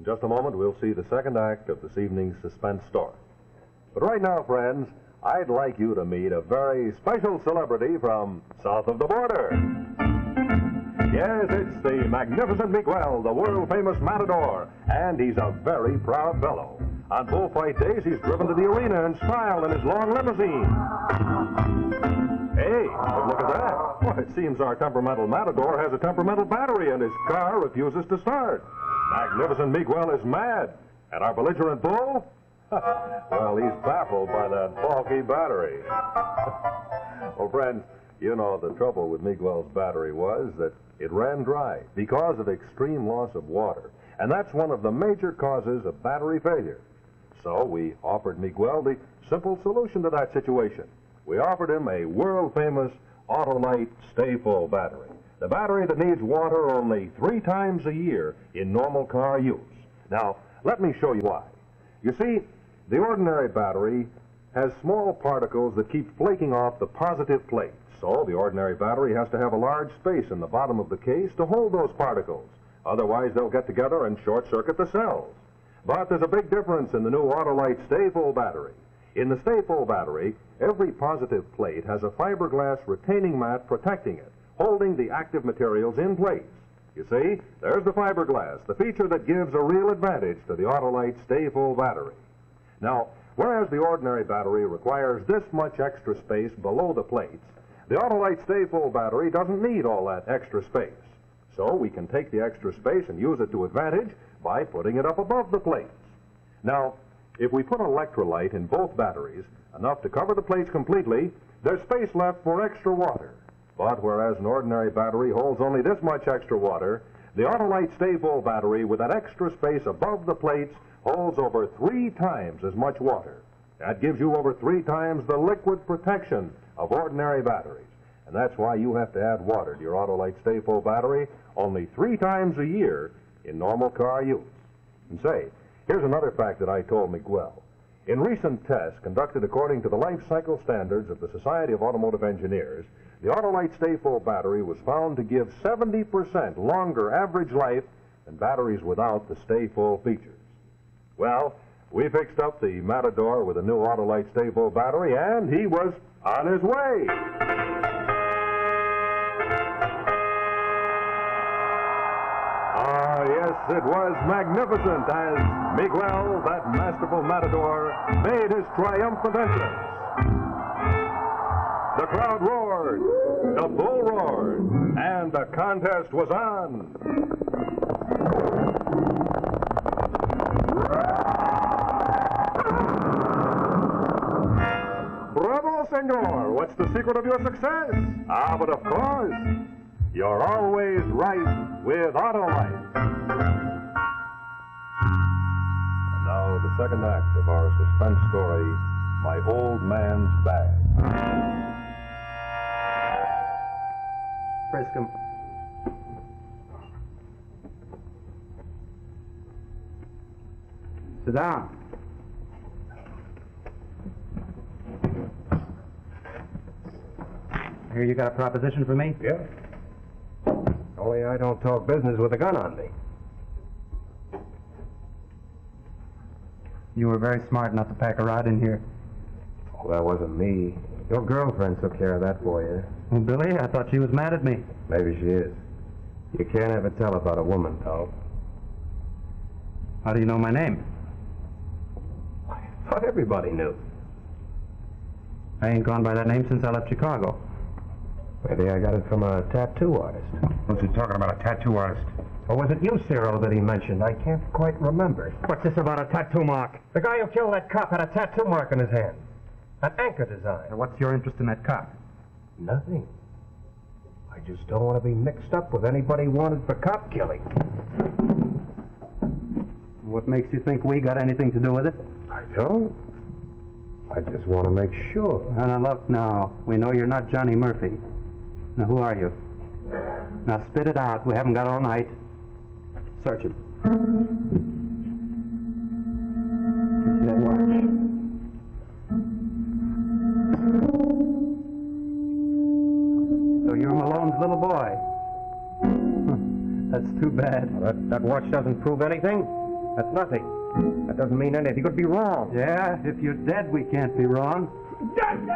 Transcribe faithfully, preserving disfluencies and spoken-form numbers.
just a moment, we'll see the second act of this evening's suspense story. But right now, friends, I'd like you to meet a very special celebrity from south of the border. Yes, it's the magnificent Miguel, the world-famous matador, and he's a very proud fellow. On bullfight days, he's driven to the arena in style in his long limousine. Hey, but look at that. Well, it seems our temperamental matador has a temperamental battery and his car refuses to start. Magnificent Miguel is mad. And our belligerent bull? Well, he's baffled by that faulty battery. Well, friends, you know the trouble with Miguel's battery was that it ran dry because of extreme loss of water. And that's one of the major causes of battery failure. So we offered Miguel the simple solution to that situation. We offered him a world-famous Autolite Stay Full battery. The battery that needs water only three times a year in normal car use. Now, let me show you why. You see, the ordinary battery has small particles that keep flaking off the positive plate. So the ordinary battery has to have a large space in the bottom of the case to hold those particles. Otherwise, they'll get together and short-circuit the cells. But there's a big difference in the new Autolite Stay Full battery. In the Stay Full battery, every positive plate has a fiberglass retaining mat protecting it, holding the active materials in place. You see, there's the fiberglass, the feature that gives a real advantage to the Autolite Stay Full battery. Now, whereas the ordinary battery requires this much extra space below the plates, the Autolite Stay Full battery doesn't need all that extra space. So we can take the extra space and use it to advantage by putting it up above the plates. Now, if we put electrolyte in both batteries, enough to cover the plates completely, there's space left for extra water. But whereas an ordinary battery holds only this much extra water, the Autolite Stay Full battery with that extra space above the plates holds over three times as much water. That gives you over three times the liquid protection of ordinary batteries. And that's why you have to add water to your Autolite Stay Full battery only three times a year in normal car use. And say, here's another fact that I told Miguel. In recent tests conducted according to the life cycle standards of the Society of Automotive Engineers, the Autolite Stay Full battery was found to give seventy percent longer average life than batteries without the Stay Full features. Well, we fixed up the Matador with a new Autolite Stay Full battery, and he was on his way. Ah, yes, it was magnificent as Miguel, that masterful matador, made his triumphant entrance. The crowd roared, the bull roared, and the contest was on. Bravo, senor! What's the secret of your success? Ah, but of course, you're always right with Autolite. And now the second act of our suspense story, My Old Man's Bag. Frisk him. Sit down. I hear you got a proposition for me? Yeah. Only I don't talk business with a gun on me. You were very smart not to pack a rod in here. Oh, that wasn't me. Your girlfriend took care of that for you. Well, Billy, I thought she was mad at me. Maybe she is. You can't ever tell about a woman, pal. How do you know my name? I thought everybody knew. I ain't gone by that name since I left Chicago. Maybe I got it from a tattoo artist. What's he talking about, a tattoo artist? Or was it you, Cyril, that he mentioned? I can't quite remember. What's this about a tattoo mark? The guy who killed that cop had a tattoo mark on his hand. An anchor design. Now, what's your interest in that cop? Nothing. I just don't want to be mixed up with anybody wanted for cop killing. What makes you think we got anything to do with it? I don't. I just want to make sure. Now, now, look, now, we know you're not Johnny Murphy. Now, who are you? Now, spit it out. We haven't got all night. Search it. Now, watch. So you're Malone's little boy. That's too bad. Well, that, that watch doesn't prove anything. That's nothing. That doesn't mean anything. It could be wrong. Yeah, if you're dead, we can't be wrong. Doctor!